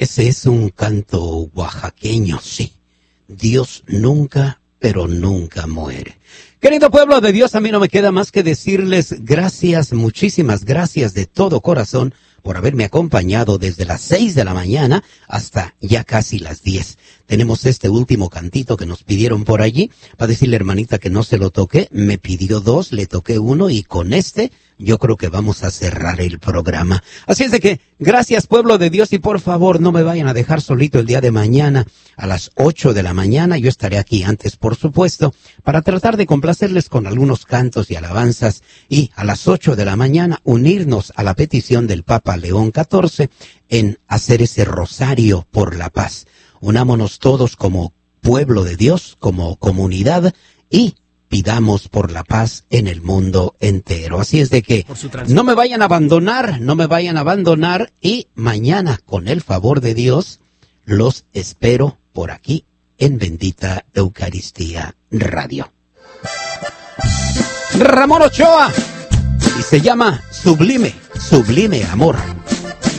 Ese es un canto oaxaqueño, sí. Dios nunca, pero nunca muere. Querido pueblo de Dios, a mí no me queda más que decirles gracias, muchísimas gracias de todo corazón por haberme acompañado desde las 6 de la mañana hasta ya casi las 10. Tenemos este último cantito que nos pidieron por allí. Para decirle, hermanita, que no se lo toqué, me pidió 2, le toqué 1 y con este yo creo que vamos a cerrar el programa. Así es de que, gracias pueblo de Dios, y por favor no me vayan a dejar solito el día de mañana a las 8 de la mañana. Yo estaré aquí antes, por supuesto, para tratar de complacerles con algunos cantos y alabanzas, y a las 8 de la mañana unirnos a la petición del Papa León XIV en hacer ese rosario por la paz. Unámonos todos como pueblo de Dios, como comunidad, y pidamos por la paz en el mundo entero. Así es de que no me vayan a abandonar, y mañana, con el favor de Dios, los espero por aquí en Bendita Eucaristía Radio. Ramón Ochoa, y se llama Sublime, Sublime Amor.